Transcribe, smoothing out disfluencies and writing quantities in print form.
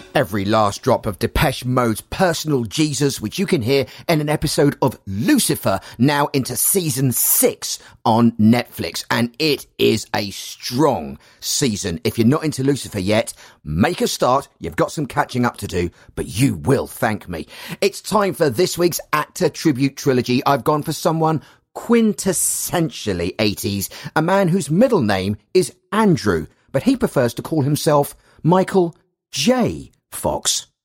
Every last drop of Depeche Mode's Personal Jesus, which you can hear in an episode of Lucifer, now into season 6 on Netflix. And it is a strong season. If you're not into Lucifer yet, make a start. You've got some catching up to do, but you will thank me. It's time for this week's actor tribute trilogy. I've gone for someone quintessentially 80s, a man whose middle name is Andrew, but he prefers to call himself Michael J. Fox.